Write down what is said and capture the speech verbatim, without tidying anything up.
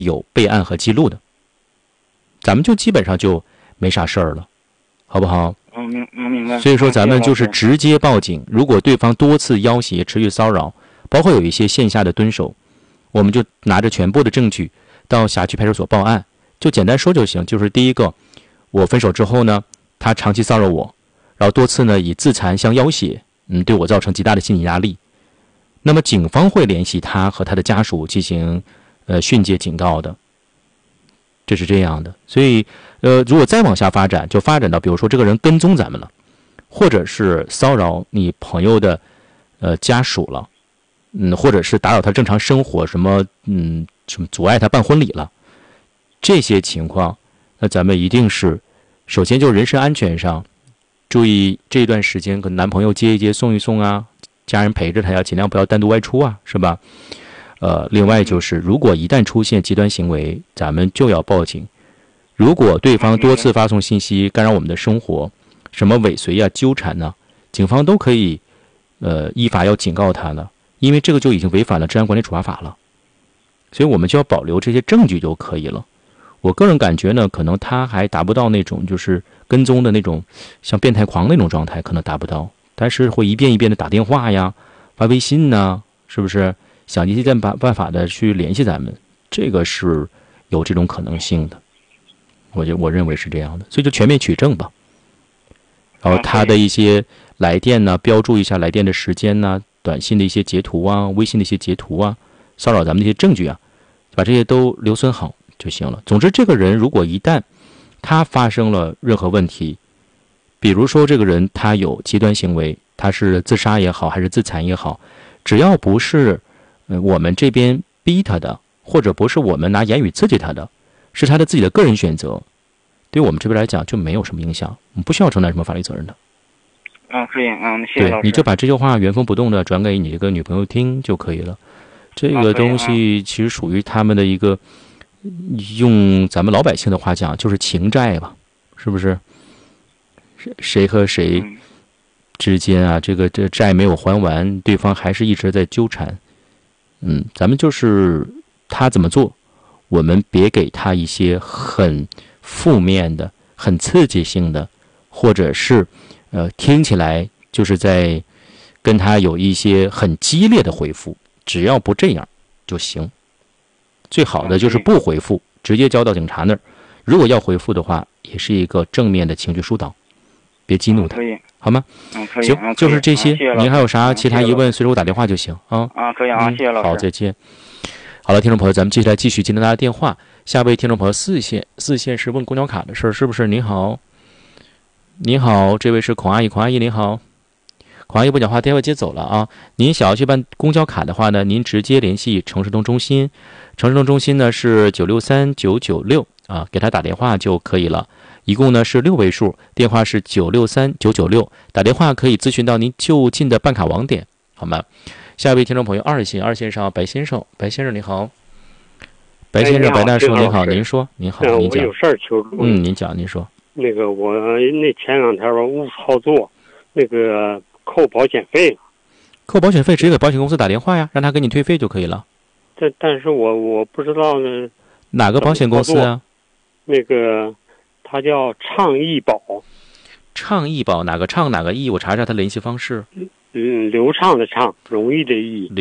有备案和记录的，咱们就基本上就没啥事儿了，好不好？ 嗯，明明白。 所以说咱们就是直接报警，如果对方多次要挟、持续骚扰，包括有一些线下的蹲守，我们就拿着全部的证据到辖区派出所报案。就简单说就行，就是第一个，我分手之后呢，他长期骚扰我，然后多次呢以自残相要挟，嗯，对我造成极大的心理压力。那么警方会联系他和他的家属进行呃训诫警告的，这是这样的。所以呃，如果再往下发展，就发展到比如说这个人跟踪咱们了，或者是骚扰你朋友的呃家属了，嗯，或者是打扰他正常生活，什么嗯什么阻碍他办婚礼了，这些情况，那咱们一定是首先就人身安全上注意，这一段时间跟男朋友接一接送一送啊，家人陪着他呀，尽量不要单独外出啊，是吧？呃，另外就是如果一旦出现极端行为，咱们就要报警。如果对方多次发送信息干扰我们的生活，什么尾随啊、纠缠呢、啊，警方都可以呃依法要警告他呢，因为这个就已经违反了治安管理处罚法了，所以我们就要保留这些证据就可以了。我个人感觉呢，可能他还达不到那种就是跟踪的那种像变态狂那种状态，可能达不到，但是会一遍一遍的打电话呀、发微信呐，是不是想尽一切办办法的去联系咱们，这个是有这种可能性的。我就我认为是这样的，所以就全面取证吧。然后他的一些来电呢，标注一下来电的时间呢，短信的一些截图啊，微信的一些截图啊，骚扰咱们的一些证据啊，把这些都留存好就行了。总之，这个人如果一旦他发生了任何问题，比如说这个人他有极端行为，他是自杀也好，还是自残也好，只要不是呃我们这边逼他的，或者不是我们拿言语刺激他的，是他的自己的个人选择，对于我们这边来讲就没有什么影响，我们不需要承担什么法律责任的。 嗯，可以，嗯，谢谢老师。 对，你就把这句话原封不动的转给你这个女朋友听就可以了。这个东西其实属于他们的一个，用咱们老百姓的话讲，就是情债吧，是不是？谁和谁之间啊，这个这债没有还完，对方还是一直在纠缠。嗯，咱们就是他怎么做，我们别给他一些很负面的、很刺激性的，或者是呃听起来就是在跟他有一些很激烈的回复，只要不这样就行。最好的就是不回复，直接交到警察那儿。如果要回复的话，也是一个正面的情绪疏导，别激怒他，好吗？ 嗯，可以。 行，就是这些。您还有啥其他疑问，随时给我打电话就行啊。 啊，可以啊，谢谢老师。 好，再见。好了，听众朋友，咱们接下来继续接听大家电话。下位听众朋友四线，四线是问公交卡的事儿，是不是？您好，您好，这位是孔阿姨，孔阿姨您好。孔阿姨不讲话，电话接走了啊。您想要去办公交卡的话呢，您直接联系城市通中心，城市通中心呢是九六三九九六啊，给他打电话就可以了。一共呢是六位数，电话是九六三九九六，打电话可以咨询到您就近的办卡网点，好吗？下一位听众朋友二线，二线上白先生，白先生你好。白先生，白大叔您好，您说，您好，您讲。 我有事儿求助。 嗯，您讲，您说。 那个我那前两天吧误操作，那个扣保险费。 扣保险费直接给保险公司打电话呀，让他给你退费就可以了。 但但是我我不知道呢。 哪个保险公司啊？ 那个他叫畅易保。 畅易保哪个畅哪个易？我查一下他联系方式。 嗯，流畅的畅，容易的易。